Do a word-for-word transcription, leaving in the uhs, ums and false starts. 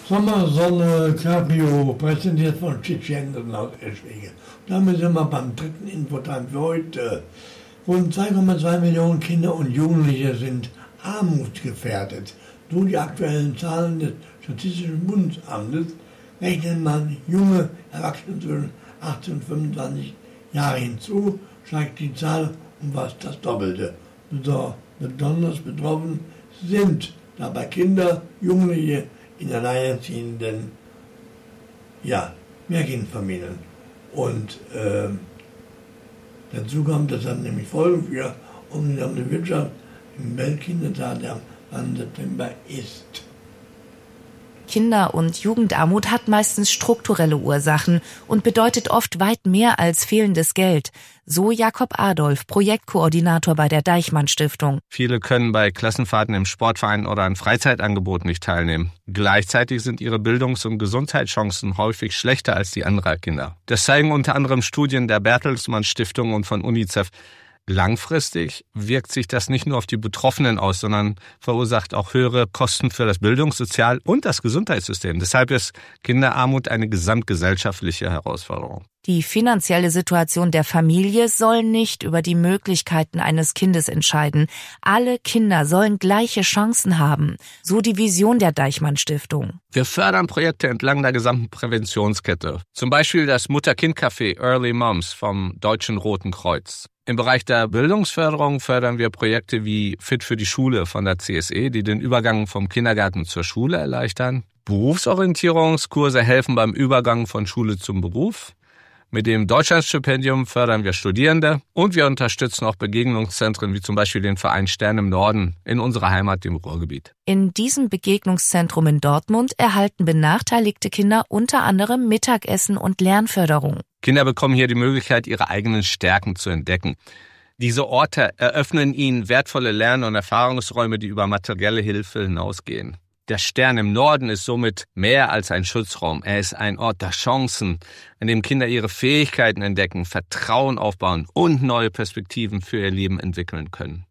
Sommersonne Cabrio, präsentiert von Tschetschenien aus Eschwege. Damit sind wir beim dritten Infotime für heute. Rund zwei Komma zwei Millionen Kinder und Jugendliche sind armutsgefährdet. Durch die aktuellen Zahlen des Statistischen Bundesamtes rechnet man junge Erwachsene zwischen achtzehn und fünfundzwanzig Jahre hinzu, steigt die Zahl um fast das Doppelte. Besonders betroffen sind dabei Kinder, Jugendliche in alleinerziehenden ja, Mehrkindfamilien. Und äh, dazu kommt, dass dann nämlich Folgen für unsere Wirtschaft im Weltkindertag, der am September ist. Kinder- und Jugendarmut hat meistens strukturelle Ursachen und bedeutet oft weit mehr als fehlendes Geld. So Jakob Adolf, Projektkoordinator bei der Deichmann Stiftung. Viele können bei Klassenfahrten im Sportverein oder an Freizeitangeboten nicht teilnehmen. Gleichzeitig sind ihre Bildungs- und Gesundheitschancen häufig schlechter als die anderer Kinder. Das zeigen unter anderem Studien der Bertelsmann Stiftung und von UNICEF. Langfristig wirkt sich das nicht nur auf die Betroffenen aus, sondern verursacht auch höhere Kosten für das Bildungs-, Sozial- und das Gesundheitssystem. Deshalb ist Kinderarmut eine gesamtgesellschaftliche Herausforderung. Die finanzielle Situation der Familie soll nicht über die Möglichkeiten eines Kindes entscheiden. Alle Kinder sollen gleiche Chancen haben, so die Vision der Deichmann Stiftung. Wir fördern Projekte entlang der gesamten Präventionskette. Zum Beispiel das Mutter-Kind-Café Early Moms vom Deutschen Roten Kreuz. Im Bereich der Bildungsförderung fördern wir Projekte wie Fit für die Schule von der C S E, die den Übergang vom Kindergarten zur Schule erleichtern. Berufsorientierungskurse helfen beim Übergang von Schule zum Beruf. Mit dem Deutschlandstipendium fördern wir Studierende und wir unterstützen auch Begegnungszentren wie zum Beispiel den Verein Stern im Norden in unserer Heimat, dem Ruhrgebiet. In diesem Begegnungszentrum in Dortmund erhalten benachteiligte Kinder unter anderem Mittagessen und Lernförderung. Kinder bekommen hier die Möglichkeit, ihre eigenen Stärken zu entdecken. Diese Orte eröffnen ihnen wertvolle Lern- und Erfahrungsräume, die über materielle Hilfe hinausgehen. Der Stern im Norden ist somit mehr als ein Schutzraum. Er ist ein Ort der Chancen, an dem Kinder ihre Fähigkeiten entdecken, Vertrauen aufbauen und neue Perspektiven für ihr Leben entwickeln können.